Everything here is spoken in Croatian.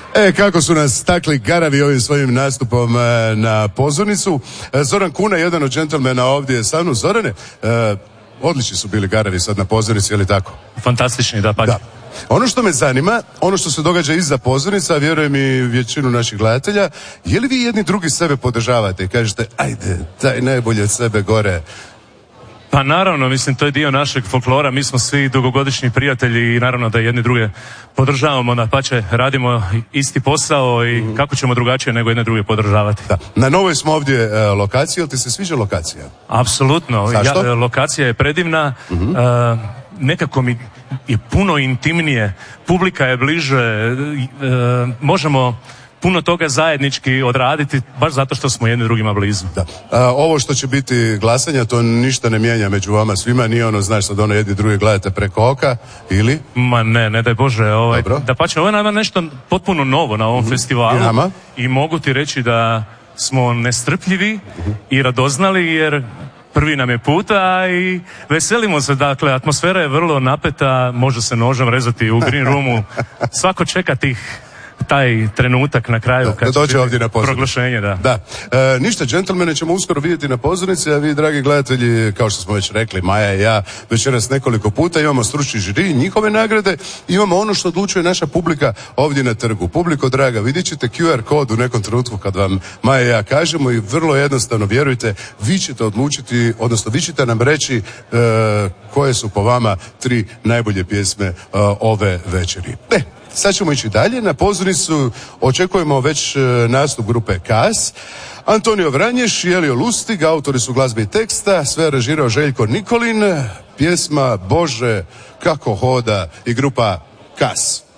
Kako su nas takli garavi ovim svojim nastupom na pozornicu. Zoran Kuna, jedan od džentlmena ovdje sa mnom. Zorane, odlični su bili garavi sad na pozornici, je li tako? Fantastični, da, pa. Da. Ono što me zanima, ono što se događa iza pozornica, vjerujem i većinu naših gledatelja, je li vi jedni drugi sebe podržavate i kažete, ajde, daj najbolje od sebe gore? Pa naravno, mislim, to je dio našeg folklora, mi smo svi dugogodišnji prijatelji i naravno da jedni druge podržavamo, dapače, radimo isti posao i kako ćemo drugačije nego jedne druge podržavati. Da. Na novoj smo ovdje lokaciji, jel ti se sviđa lokacija? Apsolutno, lokacija je predivna, nekako mi je puno intimnije, publika je bliže, možemo puno toga zajednički odraditi, baš zato što smo jedni drugima blizu. Da. Ovo što će biti glasanja, to ništa ne mijenja među vama svima, nije ono, znaš, sad ono jedni drugi gledate preko oka, ili? Ma ne daj Bože, dapače, ovo je nama nešto potpuno novo na ovom festivalu i mogu ti reći da smo nestrpljivi i radoznali jer prvi nam je puta i veselimo se, dakle, atmosfera je vrlo napeta, može se nožem rezati u green roomu, svako čeka taj trenutak na kraju kad dođe ovdje na pozornicu. Proglašenje, da. Ništa, džentlmene ćemo uskoro vidjeti na pozornici, a vi, dragi gledatelji, kao što smo već rekli, Maja i ja, večeras nekoliko puta imamo stručni žiri, njihove nagrade, imamo ono što odlučuje naša publika ovdje na trgu. Publiko draga, vidjet ćete QR kod u nekom trenutku kad vam Maja i ja kažemo i vrlo jednostavno, vjerujte, vi ćete odlučiti, odnosno vi ćete nam reći koje su po vama 3 najbolje pjesme ove večeri. Sad ćemo ići dalje, na pozornicu očekujemo već nastup grupe Kas. Antonio Vranješ i Elio Lustig, autori su glazbe i teksta, sve je režirao Željko Nikolin, pjesma Bože kako hoda i grupa Kas.